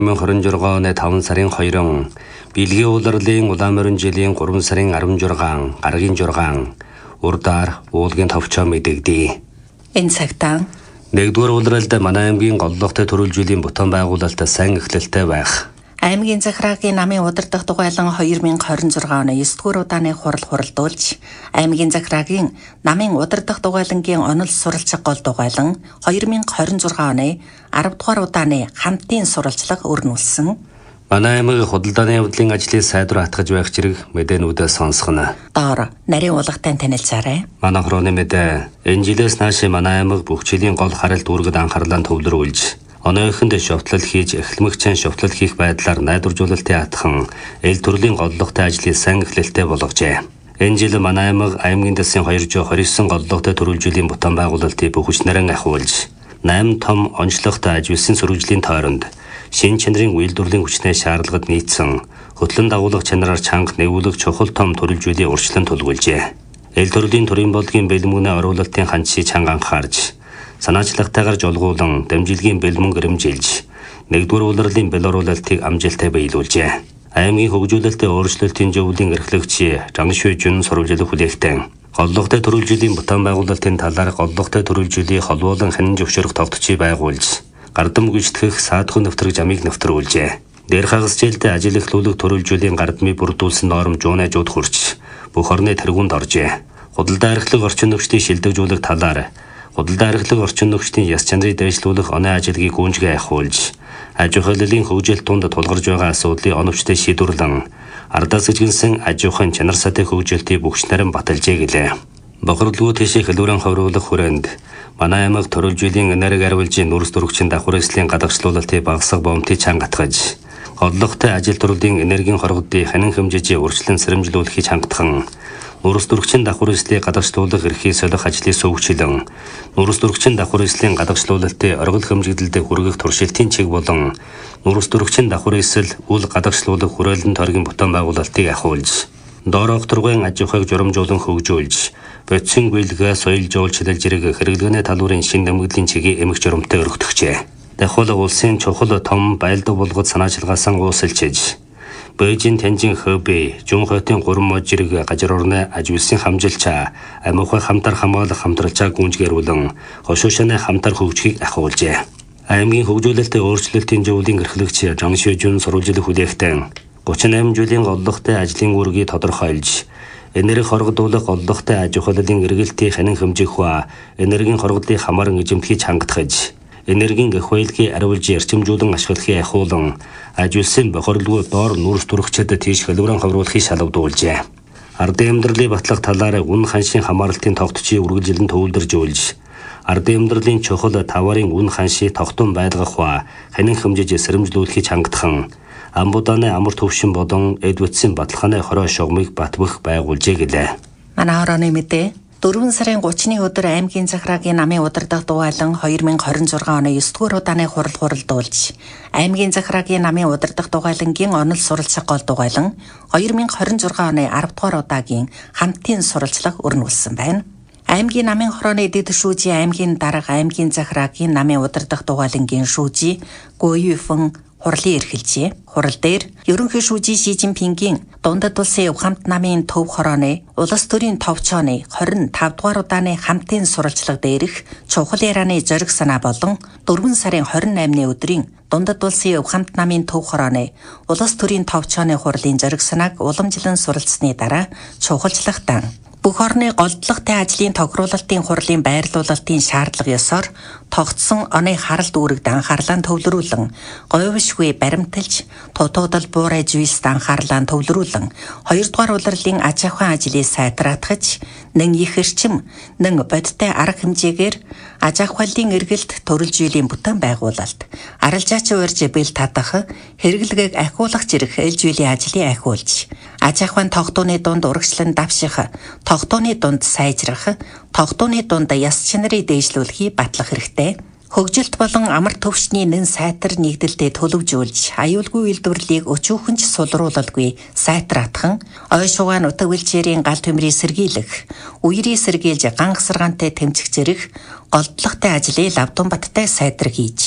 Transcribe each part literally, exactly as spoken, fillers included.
이천이십육 оны таван сарын хоёрын Билгийн улирлын улаан жилийн гурван сарын арван жургаан гарагийн жургаан урдаар уулгийн товчоо мэдэгдээ. Энэ цагтаа нэгдүгээр улирлд манай аймгийн голлогтой төрөлжүүллийн бүтээн байгуулалт сайн эхлэлтэй байх. Аймгийн захиргааны намын удирдах дугуйлан две тысячи двадцать шесть оны девятдугаар удааны хурал хуралдуулж, аймгийн захиргааны намын удирдах дугуйлангийн онол суралцах гол дугуйлан две тысячи двадцать шесть оны десятдугаар удааны хамтын суралцлага өрнүүлсэн. Манай аймгийн худалдааны явдлын ажлыг сайдвар хатгаж байх зэрэг мэдээнүүдээ сонсгоно. Доор нарийн уулгатай танилцаарай. Манай хорооны мэдээ энэ жилээс нааш манай аймаг бүх жилийн гол харалт үүргэд анхаарлаа төвлөрүүлж, онойхонд шовтлол хийж эхлэмэгчэн шовтлол хийх байдлаар найдваржуулалтын атхан эл төрлийн голлогтой ажлыг сайн эхлэлтэй болгожээ. Энэ жил манай аймаг аймгийн дэсийн two hundred twenty-nine голлогтой төрөлжүүллийн бүтээн байгуулалтыг бүх хүчнэрэн ахиулж, eight том онцлогтой ажлын сөрөжлийн тойронд шин чанарын үйлдвэрлэлийн хүчний шаардлагад нийцсэн хөтлөн дагуулгах чанараар чанга нэвүүлэх чухал том төрөлжүүллийн урьдчилан тулгуулжээ. Эл төрлийн төрийн бодлогын бэлмэгний оруулалтын ханчийг чанга анхаарч, санаачлалтайгаар жолгуулан дамжилгийн бэлмэн гэрэмжилж, нэгдүгээр улирлын бэлоруулалтыг амжилттай биелүүлжээ. Аймгийн хөгжүүлэлтийн өөрчлөлтийн зөвлөлийн эрхлэгч Жаншуй Жун сурвалжлах хүлээхтэн голлогтой төрөлжүүллийн бүтээн байгуулалтын талаар голлогтой төрөлжүүллийн холбоолон хянан зөвшөөрөх тогтцыг байгуулж, гардам гүйцэтгэх саадхын нэвтрэг замыг нэвтрүүлжээ. Дээр хагасжилтын ажил эхлүүлэх төрөлжүүллийн гардмыг бүрдүүлсэн норм жуунажууд хүрч бүх орны тэргуунд оржээ. Худалдаа архилаг орчин нөхцөлийг шилдэгжүүлэх талаар худалдаа архилаг орчин нөхцөлийн яс чанарыг дэвшлүүлэх оны ажлыг гүнжгээ ахиулж, аж ахуйлын хөгжил тунд тулгарч байгаа асуудлыг оновчтой шийдвэрлэн ардаас гинсэн аж ахуйн чанар сатын хөгжилтийг бүгшнэрэн баталжээ гэлээ. Бохирдлгүй тийшээ хэлбэрэн хавруулах хүрээнд манай аймаг төрөлжүүллийн энерги арвилжийн нүрс дөрвөгчийн давхар эслийн гадагшлуулалтыг багасгах бомтыг чангатгаж, голлогтой ажил төрлийн энергийн хоргодыг ханин хэмжээжээ урьдчилан сэрэмжлүүлэхийг хангатхан, нүрс дөрвөгчийн давхар эслийг гадагшлуулах эрхийг солих ажлыг сөвөгчлөн, нүрс дөрвөгчийн давхар эслийн гадагшлуулалтыг оргил хэмжигдэлд хүргэх туршилтын чиг болон нүрс дөрвөгчийн давхар эсэл үл гадагшлуулах хүрээлэн торгийн бүтээн байгуулалтыг ахиулж, доорох тургын аж ахуйг журамжуулан хөгжүүлж, бодисын гүйлгээ соёл жуулчлал зэрэг хэрэглээний талбарын шин нэмэгдлийн чигийг эмх журамтай өргөтгчээ. Дахиад улсын чухал том байлдаг болгоод санаачилгаасан уусалчиж, Бээжин Тянжин Хэбэй, Жунхотын гурван мод зэрэг газар орны аж үйлсийн хамжилчаа, амьхай хамтар хамгаалах хамтралчаа гүнжгэрүүлэн хошуушаны хамтар хөгжихийг ахиулжээ. Аймгийн хөгжүүлэлтийн өөрчлөлтийн зөвлөлийн эрхлэгч Жаншуй Жун сурвалжлах хүлээхтэн thirty-eight жилийн голлогтой ажлын үүргийг тодорхойлж, энерги хоргодуулах голлогтой аж ахуйлын эргэлтийн хянан хэмжих ба энергийн хоргодлыг хамааран эзэмдхийг хангатгаж, энергийн ахуйлыг ариулж эрчимжүүлэн ашиглахыг ахиулан, аж үйлсийн бохирлгүй доор нүрс дөрвөгчд тийш хэлбэрэн хавруулахыг шалгадуулжээ. Ардын амьдралыг батлах талаар үн ханшийн хамааралтын тогтцыг үргэлжлэн төвлөржүүлж, ардын амьдралын чухал таварын үн ханшийг тогтун байлгах ба хянан хэмжээж сэрэмжлүүлэхийг хангатхан, амбудааны амар төвшин болон эдвэтсийн баталгааны хороо шугамыг батбах байгуулжээ гэлээ. Манай хорооны мэдээ four сарын thirty-ны өдөр аймгийн захиргааны намын удирдах дугуйлан twenty twenty-six оны девятдугаар удааны хурал хуралдуулж, аймгийн захиргааны намын удирдах дугуйлангийн онол суралцах гол дугуйлан twenty twenty-six оны ten-р удаагийн хамтын суралцлага өрнүүлсэн байна. Аймгийн намын хорооны дэд шүүжийн аймгийн дарга аймгийн захиргааны намын удирдах дугуйлангийн шүүжий Гуйфэн хурлын эрхэлжээ. Хурал дээр ерөнхий шүүжий Ши Жинпингийн дундад улсын хамт намын төв хорооны улс төрийн товчооны twenty-five дугаар удааны хамтын суралцлага дээрх чухал ярианы зориг санаа болон four сарын twenty-eighны өдрийн дундад улсын хамт намын төв хорооны улс төрийн товчооны хурлын зориг санааг уламжлан суралцсны дараа чухалчлагтан бүх орны голдлогтой ажлын тохируулалтын хурлын байрлуулалтын шаардлага ёсоор тогтсон оны харалт үүрэгт анхаарлаа төвлөрүүлэн, говьшгүй баримталж, тутуудал буурай зүйлсд анхаарлаа төвлөрүүлэн, two дугаар улирлын аж ахуйн ажлыг сайтраатгаж, нэн их эрчим, нэн бодиттой арга хэмжээгээр аж ахуйлын эргэлт төрөлжүүллийн бүтээн байгуулалт, арилжаач уурж бэл татах, хэрэглэгийг ахиулах зэрэг ээлжүүллийн ажлыг ахиулж, аж ахуйн тогтооны дунд урагшлан давших, тогтооны дунд сайжрах, тогтооны дунд яс чанарыг дээшлүүлэхийг батлах хэрэгтэй. Хөгжилт болон амар төвшний нэн сайтар нэгдэлтэд төлөвжүүлж, аюулгүй үйлдвэрлэлийг өчүүхэнч сулруулалгүй сайтраатхан, ой шугаан утга вилчээрийн гал төмрийг сэргийлэх, үерийг сэргийлж гангасаргаантай тэмцэх зэрэг голдлогтой ажлыг лавдун баттай сайдар хийж,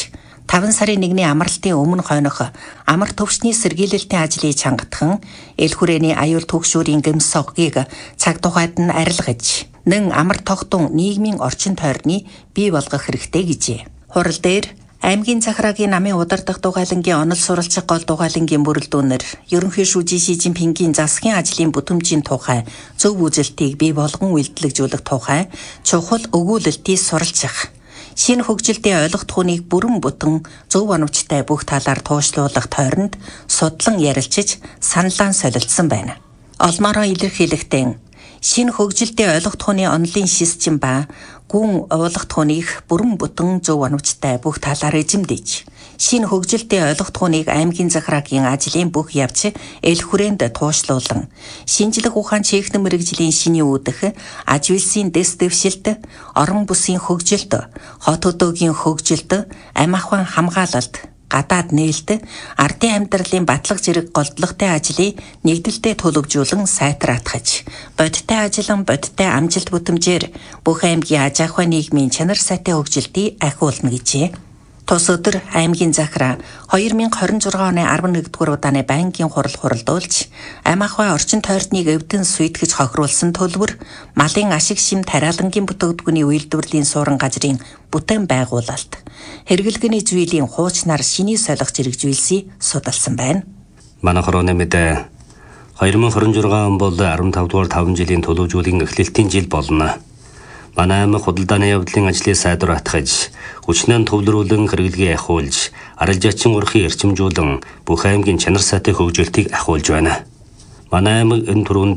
таван сарын нэгний амралтын өмнө хойнох амар төвчний сэргийлэлтийн ажлыг чангатхан эл хүрээний аюул түгшүүрийн гэмс соггийг цаг тухайд нь арилгаж нэн амар тогтун нийгмийн орчин тойрны бий болгох хэрэгтэй гэжээ. Хурал дээр аймгийн захираагийн намын удирдах дугайлангийн онол суралцах гол дугайлангийн бүрэлдэхүүнээр ерөнхий шүүжийн Ши Жинпингийн засгийн ажлын бүтэмжийн тухай зөв үзэлтийг бий болгон үйлдэлжүүлэх тухай чухал өгүүлэлтийг суралцах. Шинэ хөгжилтийн ойлгох түүнийг бүрэн бүтэн зөв оновчтой бүх талаар туушлуулах тойронд судлан ярилцаж саналаа солилцсон байна. Олмороо илэрхийлэхдээ шинэ хөгжилтийн ойлгох түүний онлын систем ба гүн уулах түүнийг бүрэн бүтэн зөв оновчтой бүх талаар эзэмдэж шинэ хөгжилтийн ойлгох түүнийг аймгийн захираагийн ажлын бүх явц эл хүрээнд туушлуулан шинжлэх ухаан чийхнэ мэрэгжлийн шиний үүдэх аж үйлсийн дэс дэвшилт орон бүсийн хөгжилт хот хөдөөгийн хөгжилт амь ахуйн хамгаалалт гадаад нээлт ардын амьдралын батлах зэрэг голдлогтой ажлыг нэгдэлтэй төлөвжүүлэн сайтраатгаж бодиттой ажиллан бодиттой амжилт бүтэмжээр бүх аймгийн аж ахуй нийгмийн чанар сайтай хөгжилтийг ахиулна гэжээ. Тус өдөр аймгийн захираа хоёр мянга хорин зургаан оны арван нэгдүгээр удааны байнгын хурал хуралдуулж амь ахуй орчин тойрныг өвдөн сүйтгэж хохируулсан төлбөр малын ашиг шим тариалангийн бүтээгдэхүүний үйлдвэрлэлийн суурин газрын бүтээн байгуулалт хэрэглэгээний зүйлийн хуучнаар шиний солих зэрэгжүүлсийг судалсан байна. Манайх орооны мэдээ хоёр мянга хорин зургаан он бол арван тав дугаар таван жилийн төлөвжүүлгийн эхлэлтийн жил болно. Манай аймаг худалдааны явдлын ажлыг сайдруулах, хүчнэн төвлөрүүлэн хэрэглэгээ ахиулж, арилжаачин урхыг эрчимжүүлэн бүх аймгийн чанар сайтай хөгжилтийг ахиулж байна. Манай аймаг энэ түрүүнд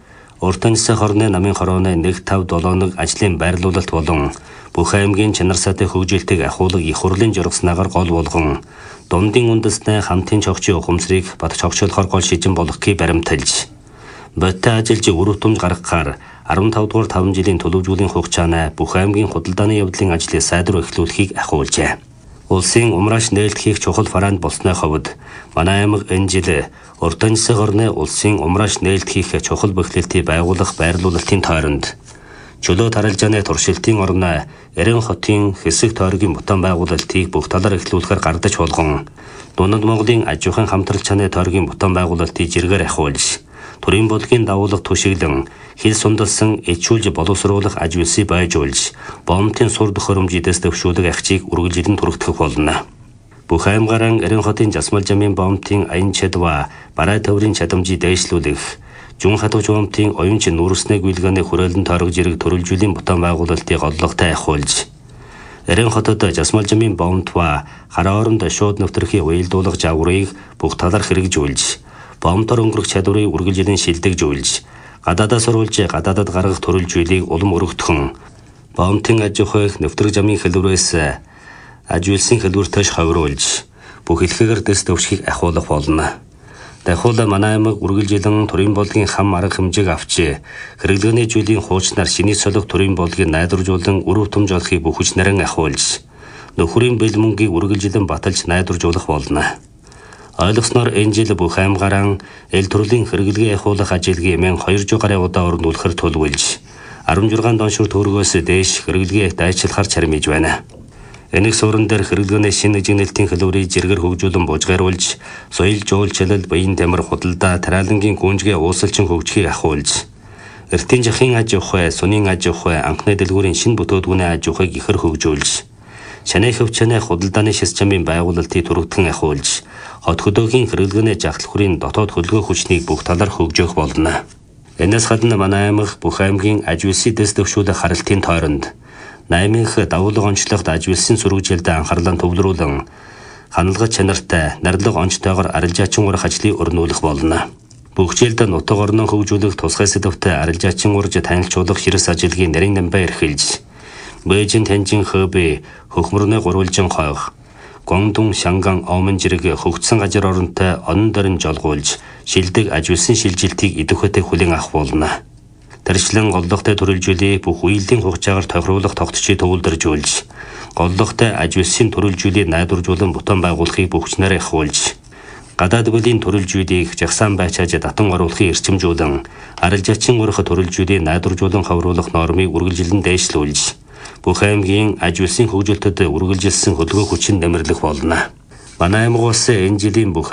урт анжсай хорны намын хорооны нэг тав долооног ажлын байрлуулалт болон бүх аймгийн чанар сайтай хөгжилтийг ахиулах их хурлын жургаснаагаар гол болгон дундын үндэсний хамтын чогчийн ухамсарыг бат чогчлохоор гол шижин болгохыг баримталж, бодиттой ажилж үр дүнж гаргахаар арван тав дугаар таван жилийн төлөвжүүлийн хугацааны бүх аймгийн худалдааны явдлын ажлыг сайдруулах эхлүүлэхийг ахиулжээ. Улсын умрааш нээлтгэх чухал фаранд болсны хувьд манай аймаг энэ жил урт анжсай хорны улсын умрааш нээлтгэх чухал бэхлэлтийг байгуулах байрлуулалтын тойронд чөлөө таралжааны туршилтын орно Эрен хотын хэсэг тойргийн бүтээн байгуулалтыг бүх талаар эхлүүлэхээр гардаж болгон Дунд Монголын аж ахуйн хамтрал чанарын тойргийн бүтээн байгуулалтыг жиргээр ахиулж төрийн бодлогын дагуулга түшиглэн хил сундалсан ичүүлж боловсруулах аж үйлсийг байжуулж бомтын сур төхөөрөмжидэс төвшүүлэх ахчийг үргэлжлэн түргэх болно. Бүх аймгаран Эрен хотын жасмал жамын бомтын аян чадва барай төврийн чадамжийг дэвшлүүлэх Жун хатууч бомтын оюунч нүүрснээ гүйлгээний хүрээлэн тойрог зэрэг төрөлжүүлийн бүтээн байгуулалтыг одлоготой ахиулж Эрен хотод жасмал жамын бомт ба хараа оронд шууд нэвтрэх уялдуулах жаврыг бүх талаар хэрэгжүүлж бомтор өнгөрөх чадварыг үргэлжлэн шилдэгжүүлж гадаадаас оруулж гадаадад гаргах төрөлжүүлийг улам өргөтгөн бомтын аж ахуйг нэвтрэх жамын хэлбэрээс аж үйлсийн хэлбэртэйш хавруулж бүх хэлхээгээр дэс төвшгийг ахиулах болно. Дахиад манай аймаг үргэлжлэн төрийн бодлогын хам арга хэмжээг авч хэрэглээний зүйлийн хуучнаар шиний солих төрийн бодлогыг найдваржуулан үр дүнж олохыг бүх хүч нарийн ахиулж нөхөрийн бэл мөнгийг үргэлжлэн баталж найдваржуулах болно. Ойлгосноор энэ жил бүх аймгаран эл төрлийн хэрэглэгээ ахиулах ажилгийн мэн хоёр жүз гаруй удаа өрнүүлэхэр төлөвлөж арван жургаан доншуур төгрөгөөс дээш хэрэглэгээ дайчлахаар чармиж байна. Энийг суурин дээр хэрэглээний шинэ жигнэлтийн хэлбэрийг жиргэр хөгжүүлэн бужгааруулж соёл жуулчлал баян тамир худалдаа тариалангийн гүнжгээ уусалчин хөгжихийг ахиулж эртний жахын аж ахуй, сунын аж ахуй, анхны дэлгүүрийн шинэ бүтээгдэхүүний аж ахуйг ихэр хөгжүүлж чанай хөвчнээ худалдааны системийн байгуулалтыг түргэтгэн ахиулж хот хөдөөгийн хэрэглээний жагтлахурын дотоод хөлгөө хүчнийг бүх талаар хөгжөөх болно. Энэс гадна манай аймаг бүх аймгийн аж үйлсийн дэс төвшүүлэх харалтын тойронд наймынх давуулга онцлогт аж үйлсийн сүрэгжилд анхаарлаа төвлөрүүлэн ханалга чанартай, нарилга онцтойгоор арилжаачин урах ажлыг өрнүүлэх болно. Бүх жилд нутаг орноо хөгжүүлэх тусгай сэдвтэй арилжаачин урж танилцуулах ширс ажилгийн нарийн намбай эрхэлж Бээжин Танжин Хөбэ хөхмөрний гурвалжин хойх Гондун Шанган Омон зэрэг хөгжсөн газар оронтой онон дорин жолгуулж шилдэг аж үйлсийн шилжилтийг идэвхтэй хүлээн авах болно. Тэрчлэн голлогтой төрөлжүүлээ бүх үеийн хугацаагаар тохируулах тогтцыг төвлөржүүлж голлогтой аж үйлсийн төрөлжүүлийг найдваржуулан бүтээн байгуулахыг бүх хүчнээр ахиулж гадаад бүлийн төрөлжүүлийг жагсаан байчааж татан оруулахыг эрчимжүүлэн арилжаачин урах төрөлжүүлийг найдваржуулан хавруулах нормыг үргэлжлэн дээшлүүлж бүх аймгийн аж үйлсийн хөгжилтөд үргэлжилсэн хөлгөө хүчин нэмэрлэх болно. Манай аймаг улсын энэ жилийн бүх